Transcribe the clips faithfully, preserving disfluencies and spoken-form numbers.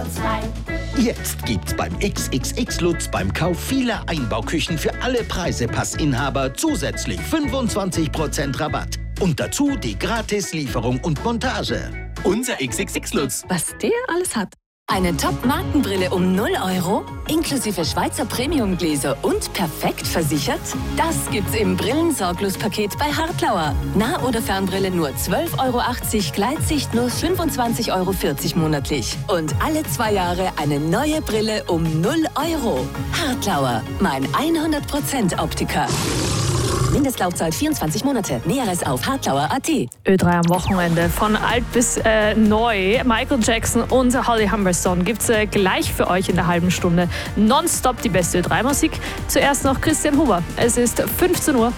einwandfrei. Jetzt gibt's beim X X X Lutz beim Kauf vieler Einbauküchen für alle Preisepassinhaber zusätzlich fünfundzwanzig Prozent Rabatt. Und dazu die Gratis-Lieferung und Montage. Unser X X X Lutz. Was der alles hat. Eine Top-Markenbrille um null Euro, inklusive Schweizer Premium-Gläser und perfekt versichert? Das gibt's im Brillensorglos-Paket bei Hartlauer. Nah- oder Fernbrille nur zwölf Euro achtzig, Gleitsicht nur fünfundzwanzig Euro vierzig monatlich. Und alle zwei Jahre eine neue Brille um null Euro. Hartlauer, mein hundert Prozent Optiker. Mindestlaufzeit vierundzwanzig Monate. Näheres auf hartlauer punkt a t. Ö drei am Wochenende. Von alt bis äh, neu. Michael Jackson und Holly Humberstone gibt es äh, gleich für euch in der halben Stunde. Nonstop die beste Ö drei Musik. Zuerst noch Christian Huber. Es ist fünfzehn Uhr.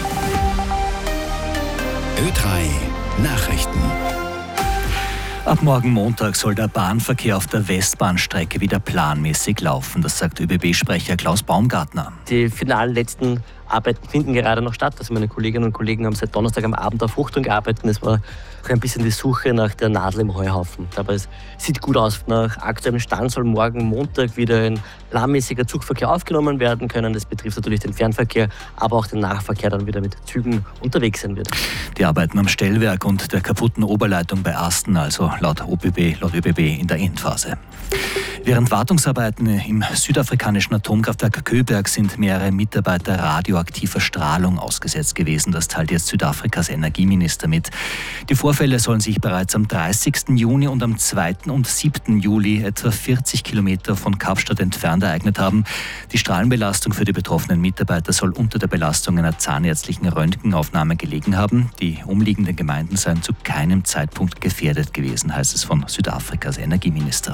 Ö drei Nachrichten. Ab morgen Montag soll der Bahnverkehr auf der Westbahnstrecke wieder planmäßig laufen. Das sagt ÖBB-Sprecher Klaus Baumgartner. Die finalen letzten Arbeiten finden gerade noch statt. Also meine Kolleginnen und Kollegen haben seit Donnerstag am Abend auf Hochdruck gearbeitet. Es war ein bisschen die Suche nach der Nadel im Heuhaufen. Aber es sieht gut aus. Nach aktuellem Stand soll morgen Montag wieder ein planmäßiger Zugverkehr aufgenommen werden können. Das betrifft natürlich den Fernverkehr, aber auch den Nahverkehr dann wieder mit Zügen unterwegs sein wird. Die Arbeiten am Stellwerk und der kaputten Oberleitung bei Asten, also laut O P B, laut ÖBB in der Endphase. Während Wartungsarbeiten im südafrikanischen Atomkraftwerk Köberg sind mehrere Mitarbeiter radioaktiver Strahlung ausgesetzt gewesen. Das teilt jetzt Südafrikas Energieminister mit. Die Vorfälle sollen sich bereits am dreißigsten Juni und am zweiten und siebten Juli etwa vierzig Kilometer von Kapstadt entfernt ereignet haben. Die Strahlenbelastung für die betroffenen Mitarbeiter soll unter der Belastung einer zahnärztlichen Röntgenaufnahme gelegen haben. Die umliegenden Gemeinden seien zu keinem Zeitpunkt gefährdet gewesen, heißt es von Südafrikas Energieminister.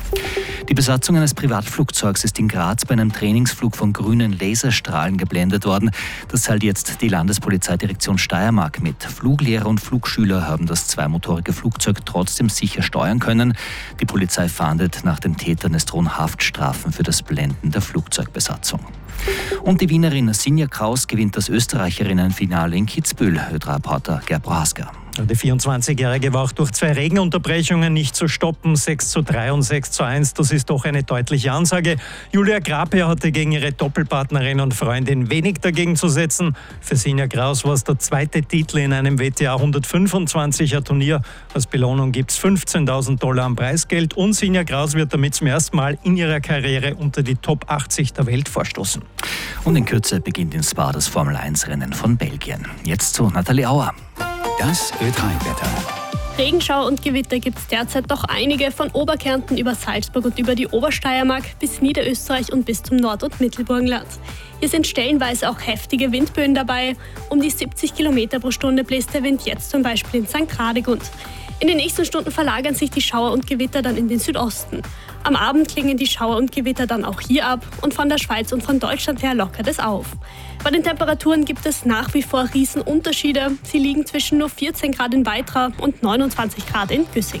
Die Besatzung eines Privatflugzeugs ist in Graz bei einem Trainingsflug von grünen Laserstrahlen geblendet worden. Das teilt jetzt die Landespolizeidirektion Steiermark mit. Fluglehrer und Flugschüler haben das zweimotorige Flugzeug trotzdem sicher steuern können. Die Polizei fahndet nach den Tätern. Es drohen Haftstrafen für das Blenden der Flugzeugbesatzung. Und die Wienerin Sinja Kraus gewinnt das Österreicherinnenfinale in Kitzbühel. Ö drei Reporter Gerd Prohaska. Die vierundzwanzigjährige war auch durch zwei Regenunterbrechungen nicht zu stoppen. sechs zu drei und sechs zu eins, das ist doch eine deutliche Ansage. Julia Grapia hatte gegen ihre Doppelpartnerin und Freundin wenig dagegen zu setzen. Für Sinja Kraus war es der zweite Titel in einem W T A hundertfünfundzwanziger Turnier. Als Belohnung gibt es fünfzehntausend Dollar an Preisgeld und Sinja Kraus wird damit zum ersten Mal in ihrer Karriere unter die Top achtzig der Welt vorstoßen. Und in Kürze beginnt in Spa das Formel eins Rennen von Belgien. Jetzt zu Nathalie Auer. Das Ö drei Wetter. Regenschauer und Gewitter gibt es derzeit doch einige, von Oberkärnten über Salzburg und über die Obersteiermark bis Niederösterreich und bis zum Nord- und Mittelburgenland. Hier sind stellenweise auch heftige Windböen dabei. Um die siebzig Kilometer pro Stunde bläst der Wind jetzt zum Beispiel in Sankt Radegund. In den nächsten Stunden verlagern sich die Schauer und Gewitter dann in den Südosten. Am Abend klingen die Schauer und Gewitter dann auch hier ab und von der Schweiz und von Deutschland her lockert es auf. Bei den Temperaturen gibt es nach wie vor Riesenunterschiede. Sie liegen zwischen nur vierzehn Grad in Weitra und neunundzwanzig Grad in Güssing.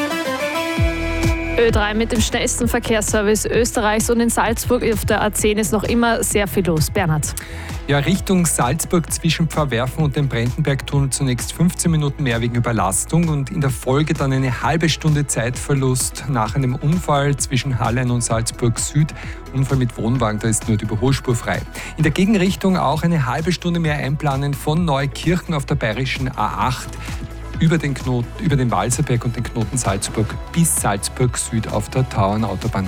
Ö drei mit dem schnellsten Verkehrsservice Österreichs und in Salzburg auf der A zehn ist noch immer sehr viel los. Bernhard. Ja, Richtung Salzburg zwischen Pfarrwerfen und dem Brandenbergtunnel zunächst fünfzehn Minuten mehr wegen Überlastung und in der Folge dann eine halbe Stunde Zeitverlust nach einem Unfall zwischen Hallein und Salzburg Süd. Unfall mit Wohnwagen, da ist nur die Überholspur frei. In der Gegenrichtung auch eine halbe Stunde mehr einplanen von Neukirchen auf der bayerischen A acht. Über den, Knoten, über den Walserberg und den Knoten Salzburg bis Salzburg Süd auf der Tauernautobahn.